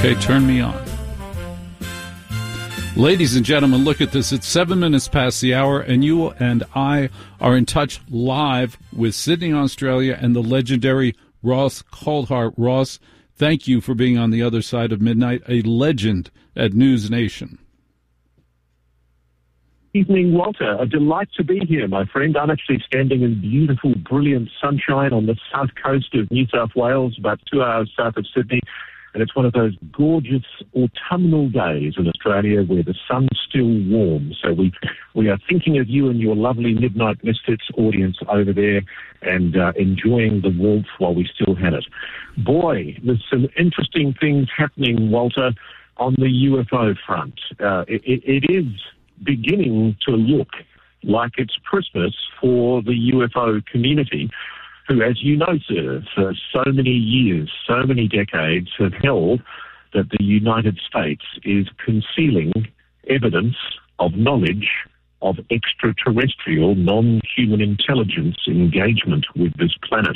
Okay, turn me on. Ladies and gentlemen, look at this. It's 7 minutes past the hour, and you and I are in touch live with Sydney, Australia, and the legendary Ross Coulthart. Ross, thank you for being on the other side of midnight, a legend at News Nation. Evening, Walter. A delight to be here, my friend. I'm actually standing in beautiful, brilliant sunshine on the south coast of New South Wales, about 2 hours south of Sydney. And it's one of those gorgeous autumnal days in Australia where the sun's still warm. So we are thinking of you and your lovely Midnight Misfits audience over there and enjoying the warmth while we still have it. Boy, there's some interesting things happening, Walter, on the UFO front. It is beginning to look like it's Christmas for the UFO community, who, as you know, sir, for so many years, so many decades, have held that the United States is concealing evidence of knowledge of extraterrestrial, non-human intelligence engagement with this planet.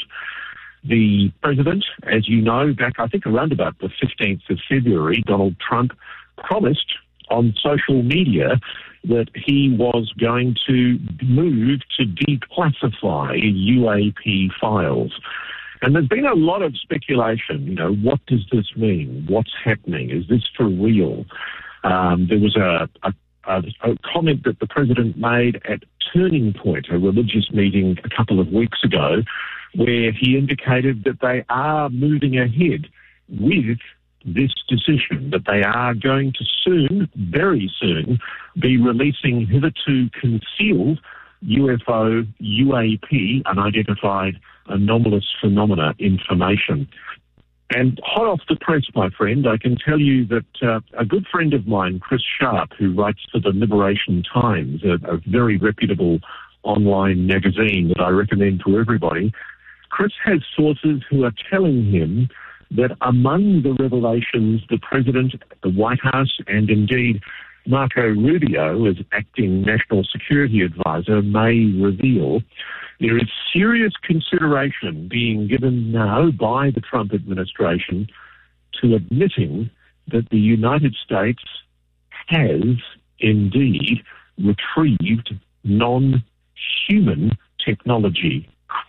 The president, as you know, back I think around about the 15th of February, Donald Trump promised on social media that he was going to move to declassify UAP files. And there's been a lot of speculation, what does this mean? What's happening? Is this for real? There was a comment that the president made at Turning Point, a religious meeting a couple of weeks ago, where he indicated that they are moving ahead with this decision, that they are going to soon, very soon, be releasing hitherto concealed UFO, UAP, unidentified anomalous phenomena information. And hot off the press, my friend, I can tell you that a good friend of mine, Chris Sharp, who writes for the Liberation Times, a very reputable online magazine that I recommend to everybody, Chris has sources who are telling him that among the revelations the President, the White House, and indeed Marco Rubio, as acting National Security Advisor, may reveal, there is serious consideration being given now by the Trump administration to admitting that the United States has indeed retrieved non-human technology,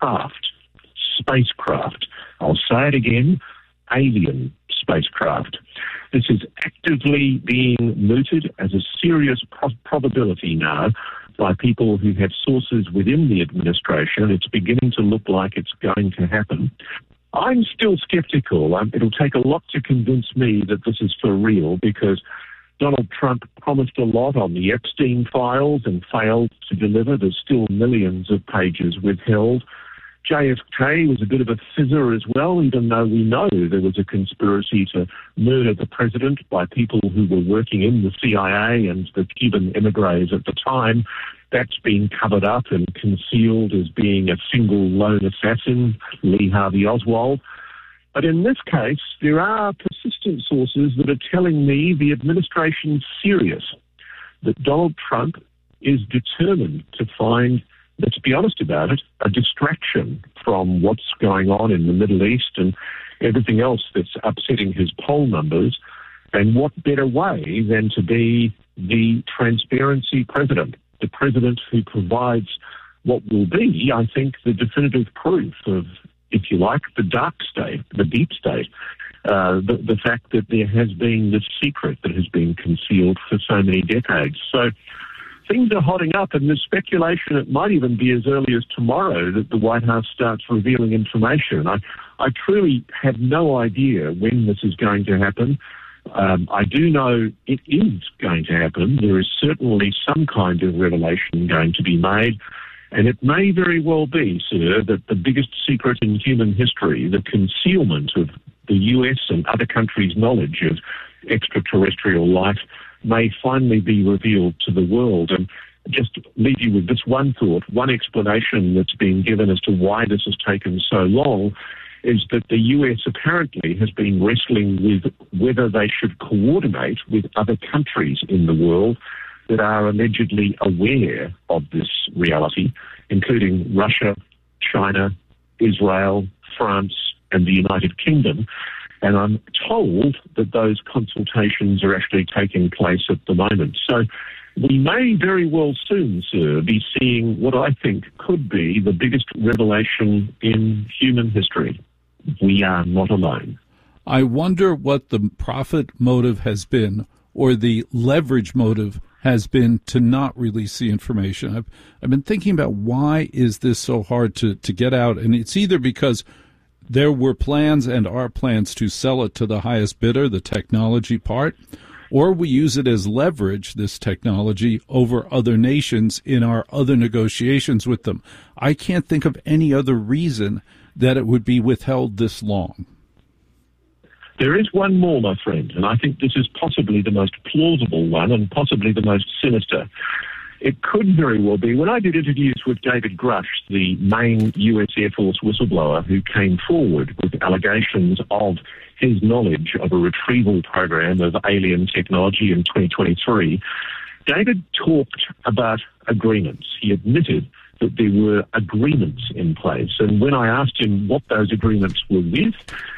spacecraft. I'll say it again, alien spacecraft. This is actively being mooted as a serious probability now by people who have sources within the administration. It's beginning to look like it's going to happen. I'm still skeptical. It'll take a lot to convince me that this is for real, because Donald Trump promised a lot on the Epstein files and failed to deliver. There's still millions of pages withheld. JFK was a bit of a fizzer as well, even though we know there was a conspiracy to murder the president by people who were working in the CIA and the Cuban emigres at the time. That's been covered up and concealed as being a single lone assassin, Lee Harvey Oswald. But in this case, there are persistent sources that are telling me the administration's serious, that Donald Trump is determined to find, let's be honest about it, a distraction from what's going on in the Middle East and everything else that's upsetting his poll numbers. And what better way than to be the transparency president, the president who provides what will be, I think, the definitive proof of, if you like, the dark state, the deep state, the fact that there has been this secret that has been concealed for so many decades. So things are hotting up, and there's speculation it might even be as early as tomorrow that the White House starts revealing information. I truly have no idea when this is going to happen. I do know it is going to happen. There is certainly some kind of revelation going to be made, and it may very well be, sir, that the biggest secret in human history, the concealment of the US and other countries' knowledge of extraterrestrial life, may finally be revealed to the world. And just leave you with this one thought, one explanation that's been given as to why this has taken so long is that the US apparently has been wrestling with whether they should coordinate with other countries in the world that are allegedly aware of this reality, including Russia, China, Israel, France, and the United Kingdom. And I'm told that those consultations are actually taking place at the moment. So we may very well soon, sir, be seeing what I think could be the biggest revelation in human history. We are not alone. I wonder what the profit motive has been, or the leverage motive has been, to not release the information. I've been thinking about, why is this so hard to get out? And it's either because there were plans and are plans to sell it to the highest bidder, the technology part, or we use it as leverage, this technology, over other nations in our other negotiations with them. I can't think of any other reason that it would be withheld this long. There is one more, my friend, and I think this is possibly the most plausible one and possibly the most sinister. It could very well be, when I did interviews with David Grush, the main US Air Force whistleblower who came forward with allegations of his knowledge of a retrieval program of alien technology in 2023, David talked about agreements. He admitted that there were agreements in place. And when I asked him what those agreements were with,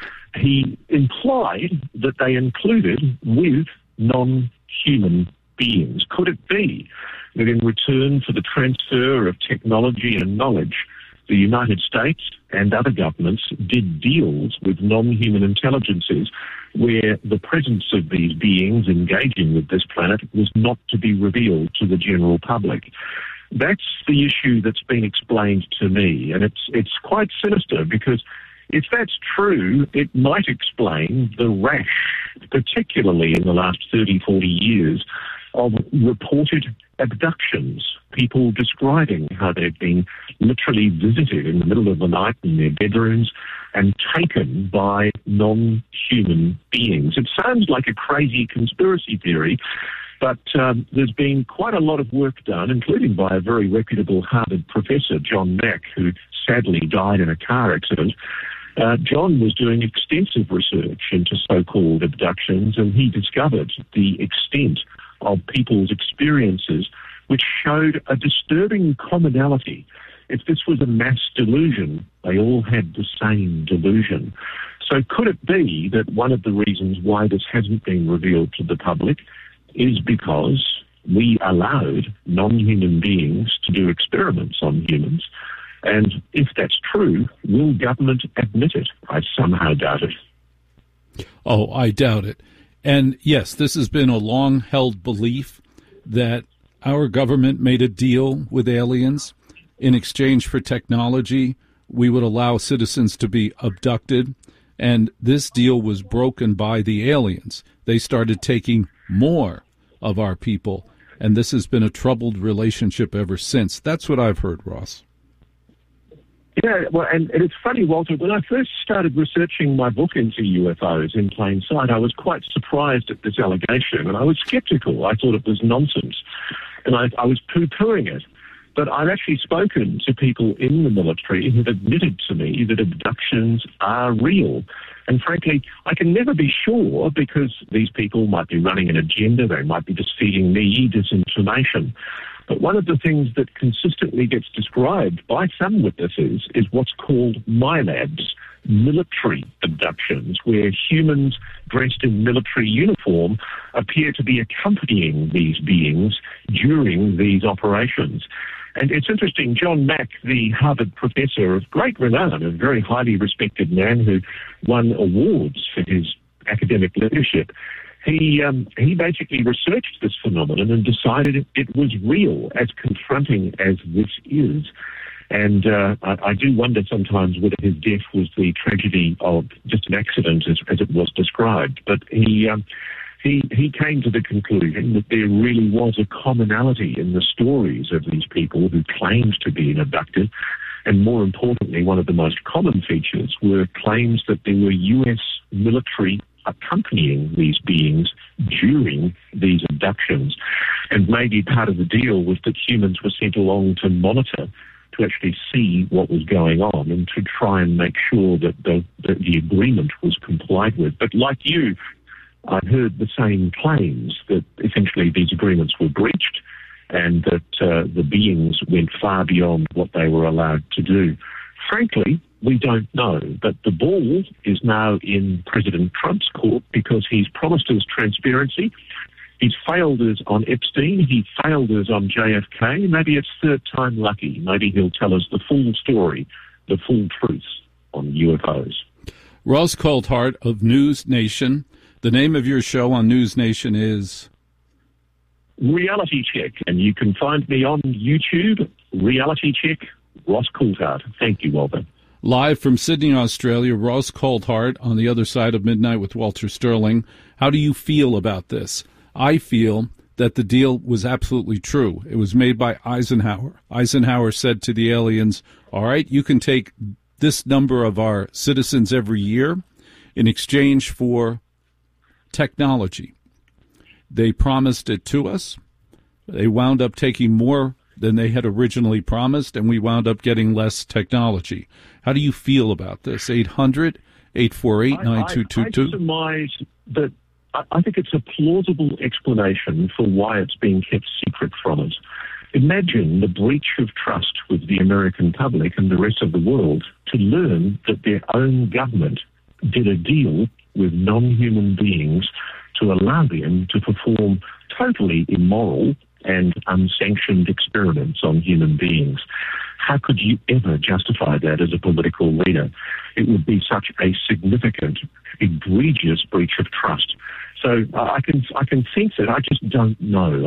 he implied that they included with non-human beings. Could it be that in return for the transfer of technology and knowledge, the United States and other governments did deals with non-human intelligences where the presence of these beings engaging with this planet was not to be revealed to the general public? That's the issue that's been explained to me, and it's quite sinister, because if that's true, it might explain the rash, particularly in the last 30, 40 years, of reported abductions, people describing how they've been literally visited in the middle of the night in their bedrooms and taken by non-human beings. It sounds like a crazy conspiracy theory, but there's been quite a lot of work done, including by a very reputable Harvard professor, John Mack, who sadly died in a car accident. John was doing extensive research into so-called abductions, and he discovered the extent of people's experiences, which showed a disturbing commonality. If this was a mass delusion, they all had the same delusion. So could it be that one of the reasons why this hasn't been revealed to the public is because we allowed non-human beings to do experiments on humans? And if that's true, will government admit it? I somehow doubt it. Oh, I doubt it. And yes, this has been a long-held belief that our government made a deal with aliens. In exchange for technology, we would allow citizens to be abducted. And this deal was broken by the aliens. They started taking more of our people. And this has been a troubled relationship ever since. That's what I've heard, Ross. Yeah, well, and it's funny, Walter, when I first started researching my book into UFOs in plain sight, I was quite surprised at this allegation, and I was skeptical. I thought it was nonsense, and I was poo-pooing it. But I've actually spoken to people in the military who've admitted to me that abductions are real. And frankly, I can never be sure, because these people might be running an agenda, they might be just feeding me disinformation. But one of the things that consistently gets described by some witnesses is what's called MILABs, military abductions, where humans dressed in military uniform appear to be accompanying these beings during these operations. And it's interesting, John Mack, the Harvard professor of great renown, a very highly respected man who won awards for his academic leadership, he basically researched this phenomenon and decided it was real, as confronting as this is. And I do wonder sometimes whether his death was the tragedy of just an accident, as it was described. But he came to the conclusion that there really was a commonality in the stories of these people who claimed to be abducted. And more importantly, one of the most common features were claims that there were U.S. military accompanying these beings during these abductions. And maybe part of the deal was that humans were sent along to monitor, to actually see what was going on and to try and make sure that the agreement was complied with. But like you, I heard the same claims that essentially these agreements were breached and that the beings went far beyond what they were allowed to do. Frankly, We don't know. But the ball is now in President Trump's court because he's promised us transparency. He's failed us on Epstein. He failed us on JFK. Maybe it's third time lucky. Maybe he'll tell us the full story, the full truth on UFOs. Ross Coulthart of News Nation. The name of your show on News Nation is? Reality Check. And you can find me on YouTube, Reality Check, Ross Coulthart. Thank you, Walter. Live from Sydney, Australia, Ross Coulthart on the other side of midnight with Walter Sterling. How do you feel about this? I feel that the deal was absolutely true. It was made by Eisenhower. Eisenhower said to the aliens, all right, you can take this number of our citizens every year in exchange for technology. They promised it to us. They wound up taking more than they had originally promised, and we wound up getting less technology. How do you feel about this? 800-848-9222. I surmise that I think it's a plausible explanation for why it's being kept secret from us. Imagine the breach of trust with the American public and the rest of the world to learn that their own government did a deal with non-human beings to allow them to perform totally immoral and unsanctioned experiments on human beings. How could you ever justify that as a political leader? It would be such a significant, egregious breach of trust. So I can sense it. I just don't know.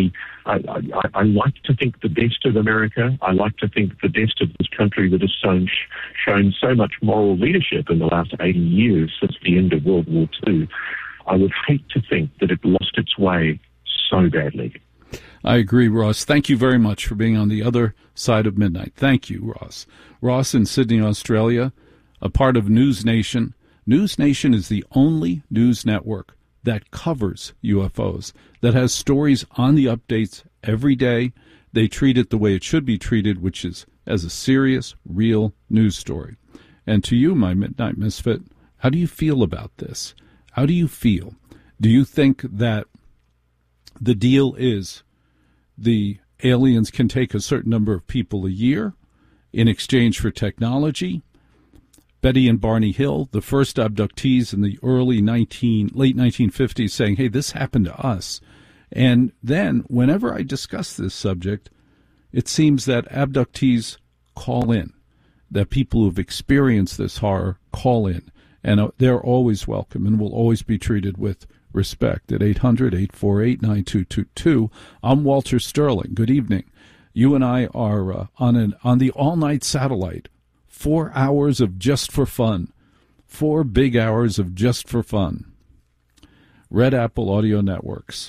I like to think the best of America. I like to think the best of this country that has shown so much moral leadership in the last 80 years since the end of World War II. I would hate to think that it lost its way so badly. I agree, Ross. Thank you very much for being on the other side of midnight. Thank you, Ross. Ross in Sydney, Australia, a part of News Nation. News Nation is the only news network that covers UFOs, that has stories on the updates every day. They treat it the way it should be treated, which is as a serious, real news story. And to you, my Midnight Misfit, how do you feel about this? How do you feel? Do you think that the deal is the aliens can take a certain number of people a year in exchange for technology? Betty and Barney Hill, the first abductees in the late 1950s, saying, hey, this happened to us. And then whenever I discuss this subject, it seems that abductees call in, that people who've experienced this horror call in, and they're always welcome and will always be treated with respect. At 800-848-9222, I'm Walter Sterling. Good evening. You and I are on the all-night satellite. 4 hours of just for fun. 4 big hours of just for fun. Red Apple Audio Networks.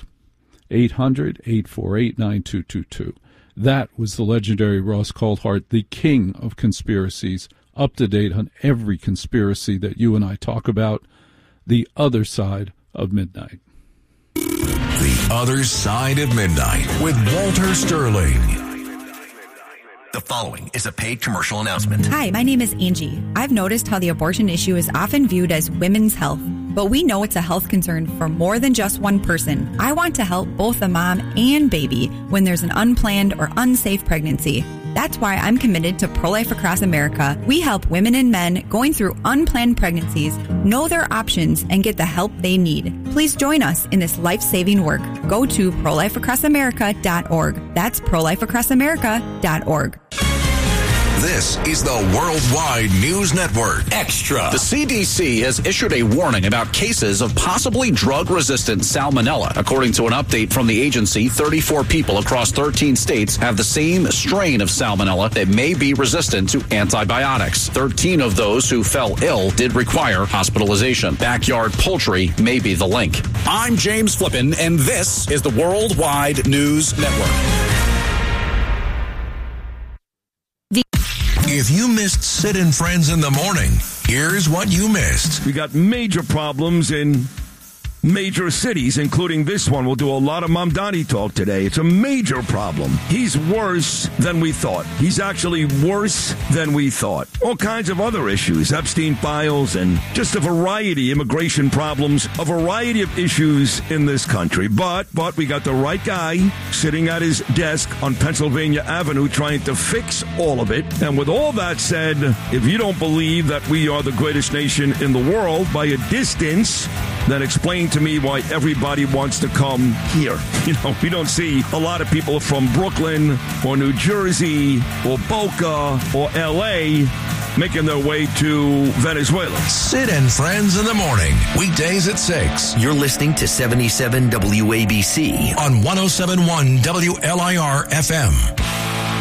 800-848-9222. That was the legendary Ross Coulthart, the king of conspiracies, up to date on every conspiracy that you and I talk about. The other side of midnight. The Other Side of Midnight with Walter Sterling. The following is a paid commercial announcement. Hi, my name is Angie. I've noticed how the abortion issue is often viewed as women's health, but we know it's a health concern for more than just one person. I want to help both the mom and baby when there's an unplanned or unsafe pregnancy. That's why I'm committed to Pro-Life Across America. We help women and men going through unplanned pregnancies know their options and get the help they need. Please join us in this life-saving work. Go to prolifeacrossamerica.org. That's prolifeacrossamerica.org. This is the Worldwide News Network. Extra. The CDC has issued a warning about cases of possibly drug-resistant salmonella. According to an update from the agency, 34 people across 13 states have the same strain of salmonella that may be resistant to antibiotics. 13 of those who fell ill did require hospitalization. Backyard poultry may be the link. I'm James Flippin, and this is the Worldwide News Network. If you missed Sid and Friends in the Morning, here's what you missed. We got major problems in major cities, including this one. We'll do a lot of Mamdani talk today. It's a major problem. He's worse than we thought. He's actually worse than we thought. All kinds of other issues, Epstein files, and just a variety, immigration problems, a variety of issues in this country. But we got the right guy sitting at his desk on Pennsylvania Avenue trying to fix all of it. And with all that said, if you don't believe that we are the greatest nation in the world by a distance, then explain to me why everybody wants to come here. You know, we don't see a lot of people from Brooklyn or New Jersey or Boca or L.A. making their way to Venezuela. Sid and Friends in the morning, weekdays at 6. You're listening to 77 WABC On 107.1 WLIR FM.